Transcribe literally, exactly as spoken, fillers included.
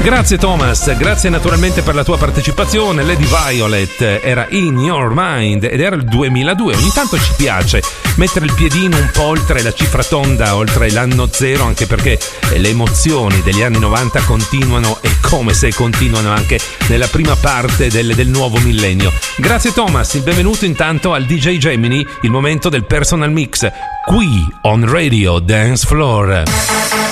Grazie Thomas, grazie naturalmente per la tua partecipazione. Lady Violet era In Your Mind ed era il duemiladue. Ogni tanto ci piace mettere il piedino un po' oltre la cifra tonda, oltre l'anno zero, anche perché le emozioni degli anni novanta continuano, e come se continuano anche nella prima parte del, del nuovo millennio. Grazie Thomas, il benvenuto intanto al D J Gemini, il momento del personal mix qui on Radio Dance Floor.